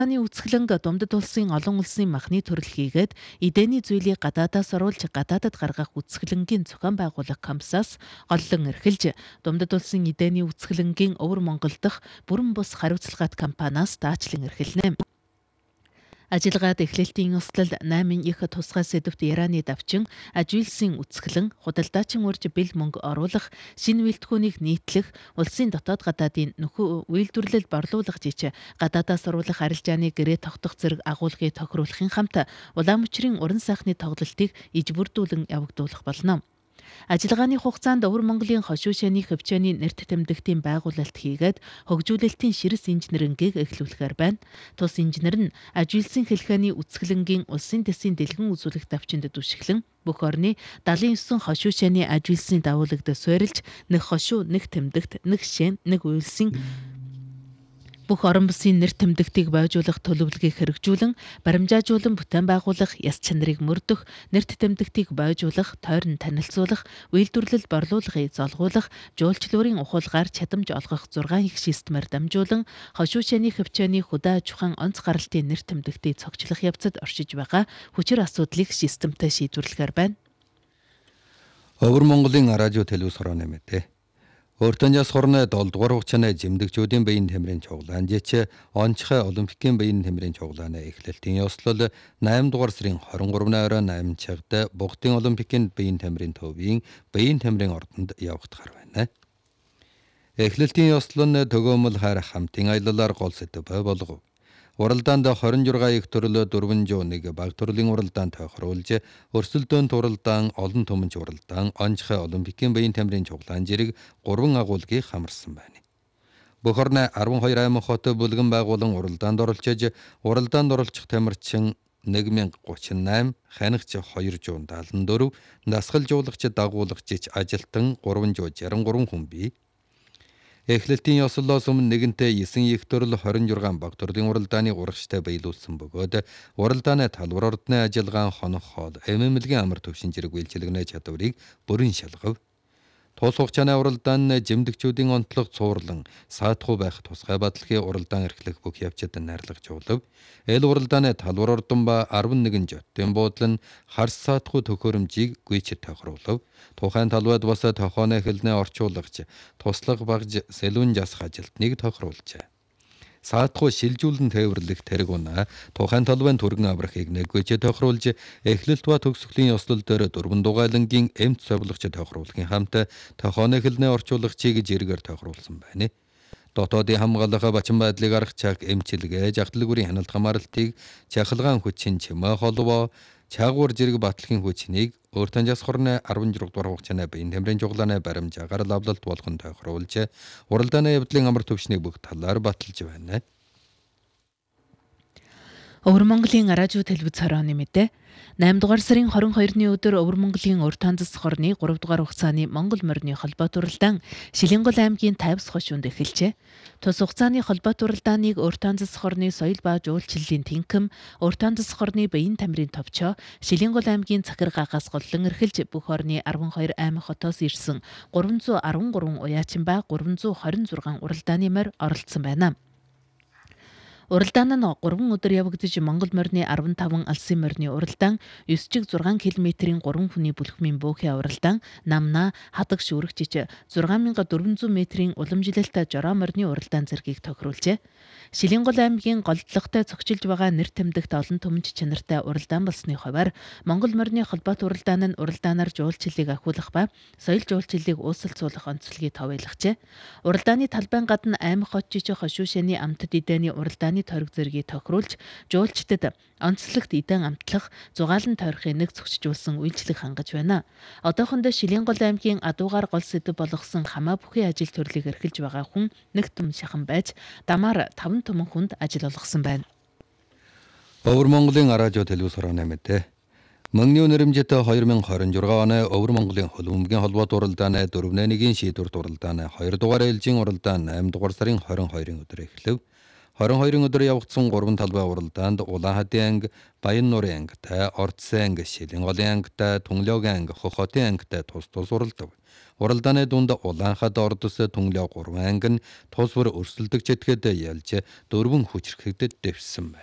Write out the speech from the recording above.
Уралдааны үцгэлэнг Думдад улсын олон улсын махны төрөл хийгээд эдэний зүйлийг гадаадаас оруулж гадаадад гаргах үцгэлэнгийн зохион байгуулах кампусаас голлон эрхэлж Думдад улсын эдэний үцгэлэнгийн Өвөр Монгол дахь бүрэн бус хариуцлагаат компаниас даачлан эрхэлнэ. Ажиллагаад эхлэлтийн ёслол 8 их тусгай сэдвт Ираны давчин ажилсын үцгэлэн худалдаачин урьж бэл мөнгө оруулах, шинэ үйлдвэрийг нийтлэх, улсын дотоод гадаадын нөхөө үйлдвэрлэл борлуулах жич гадаадаас оруулах арилжааны гэрээ тогтох зэрэг агуулгыг тохируулахын хамт Улаанмөчрийн уран сайхны тоглолтыг ижбүрдүүлэн явагдуулах болно. Ажиллагааны хугацаанд Өвөр Монголын хошуу шааны хөвчөөний нэрт тэмдэгтийн байгуулалт хийгээд хөгжүүлэлтийн ширс инженерингийг эхлүүлэхээр байна. Тус инженер нь ажилсын хэлхээний үцгэлэнгийн улсын дэсийн дэлгэн үзүүлэх давчинд түшиглэн бүх орны 79 хошуу шааны ажилсын дагууллагд суурилж нэг хошуу, нэг тэмдэгт, нэг шин, нэг уйлсын бүх орон бүсийн нэр тэмдэгтийг бойжуулах төлөвлөгөөг хэрэгжүүлэн, баримжаажуулан бүтээн байгуулах, яс чанарыг мөрдөх, нэрт тэмдэгтийг бойжуулах, тойрон танилцуулах, үйлдвэрлэл борлуулгыг золгуулах, жуулчлалын ухуулгаар чадамж олгох 6 их системээр дамжуулан, хошуу шааны хөвчөөний хөдөө аж ахуйн онц гаралтын нэр тэмдэгтийг цогцлох явцад оршиж байгаа хүчир асуудлыг системтэй шийдвэрлэхээр байна. Өвөр Монголын радио телевиз хорооны мэдээ. Өөртөнжас хорны 7 дугаар хугацааны жимдэгчүүдийн биеийн тэмрийн цуглаан жич онцгой олимпикийн биеийн тэмрийн цуглааны эхлэлтийн ёслол 8 дугаар сарын 23-ны оройн 8 цагт Богдын олимпикийн биеийн тэмрийн төвийн биеийн тэмрийн ордонд явагдахаар байна. Эхлэлтийн ёслол нь төгөөмөл хайр хамтын аяллаар гол сэдэв болгов. Уралдаанд 26 их төрөл 401 баг төрлийн уралдаан тохируулж, өрсөлдөөн туралдаан, олон түмэнч уралдаан, онцгой олимпикийн биеийн тэмрийн цуглаан зэрэг 3 агуулгыг хамарсан байна. Бүх орны 12 аймаг хот бүлгэн байгуулан уралдаанд оролцож, уралдаанд оролцох тамирчин 1038, ханигч 274, дасгал жуулагч дагуулагч ажилтан 363 хүн бий. Эхлэлтийн ёслолоос өмнө нэгэнтээ 9 их төрөл 26 баг төрлийн уралдааны урагштай биелүүлсэн бөгөөд уралдааны талбар ордны ажиллагаан хонох хоол, эмэмлэгийн амар төвшин зэрэг үйлчилгэнэ чадварыг бүрэн шалгав. Тус хугацааны уралдаан жимдэгчүүдийн онцлог цуурлан саатхуу байх тусгай баталгын уралдаан эрхлэх бүх явцад найрлагжуулав. Эл уралдааны талбар ордон ба 11 жоттын буудлын харс саатхуу төхөөрөмжийг гүйцэд тохируулав. Тухайн талбайд бас тохооны хэлнээ орчуулагч, туслах багж сэлүүн жасах ажилтныг тохируулжээ. Саатхуу шилжүүлэн тээвэрлэх тэрэг унаа тухайн талбайн түргэн аврахыг нэггүйж тохируулж, эхлэлт ба төгсгөлийн ёслол дээр 4 дугайлангийн эмт совилгоч тохируулахын хамт тохооны хэлнээ орчуулагчийг зэрэгээр тохируулсан байна. Дотоодын хамгаалах бачин байдлыг арга чаг эмчилгээ, жагтлагүрийн хяналт хамааралтыг, чахалгаан хүчин чимээ холбоо, чаагуур зэрэг батлагын хүчнийг өөртөнжас хорны 16 дугаар хугацааны биеийн тэмрийн цуглааны баримжаагаар лавлалт болгон тохируулж, уралдааны явдлын амар төвшнийг бүх талаар баталж байна. Өвөр Монголын радио телевиз хорооны мэдээ. 8 дугаар сарын 22-ны өдөр Өвөр Монголын урт танзас хорны 3 дугаар хугацааны Монгол морины холбоот уралдаан Шилэнгол аймгийн Тайвс хошуунд эхэлжээ. Тус хугацааны холбоот уралдааныг урт танзас хорны соёл ба жуулчлалын тэнхэм, урт танзас хорны биеийн тамирын товчоо, Шилэнгол аймгийн Цахиргаагаас голлон эрхэлж бүх орны 12 аймаг хотоос ирсэн 313 уяачин ба 326 уралдааны морь оролцсон байна. Уралдаан нь 3 өдөр явагдаж Монгол морины 15 алсын морины уралдаан, 9 чиг 6 км-ийн 3 хүний бүлхмийн бөөхий уралдаан, намна хадаг шүүрэгчиж 6400 м-ийн уламжлалт жороо морины уралдаан зэргийг тохируулжээ. Шилэнгол аймгийн голдлоготой цогцолж байгаа нэр тэмдэгт олон түмэнч чанартай уралдаан болсны хувьар Монгол морины холбоот уралдаан нь уралдаанаар жуулчлалыг ахиулах ба соёл жуулчлалыг uusalцуулах онцлогийг товъёлгожээ. Уралдааны талбайн гадна аймаг хотчиж хошуу шааны амтд эдэний уралдааны тойрог зэргийг тохируулж, жуулчдад онцлогт эдэн амтлах, зугаалan тойрохыг нэг зохицуулсан үйлчлэг хангаж байна. Одоохондоо Шилэнгол аймгийн адуугаар гол сэдэв болгосон хамаа бүхий ажил төрлийг эрхэлж байгаа хүн нэг түмэн шахан байж, дамаар 5 түмэн хүнд ажил олгосон байна. Өвөр Монголын радио телевиз хорооны мэдээ. Мөнгөний үнэрэмжит 2026 оны Өвөр Монголын хөлбөмбөгийн холбоот уралдааны 4-1 шийдвэрт уралдааны 2 дугаар ээлжийн уралдаан 8 дугаар сарын 22-ын өдөр эхлэв. 22 өдөр явагдсан 3 талбай уралдаанд Улаанхадын анги, Баян нуурын ангитай, Ордсын анги, Шилэнголын ангитай, Түнлөөгийн анги, Хохотын ангитай тус уралдав. Уралдааны дунд Улаанхад ордос Түнлээ 3 анги нь тус бүр өрсөлдөгч этгээд ялж 4 хүчирхэгдэд дэвссэн байна.